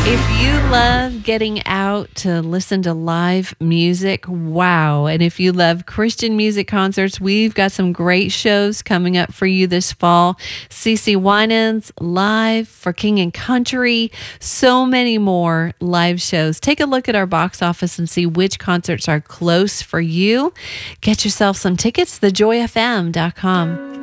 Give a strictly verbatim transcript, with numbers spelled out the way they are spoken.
If you love getting out to listen to live music, wow. And if you love Christian music concerts, we've got some great shows coming up for you this fall. CeCe Winans live for King and Country, so many more live shows. Take a look at our box office and see which concerts are close for you. Get yourself some tickets, the joy f m dot com.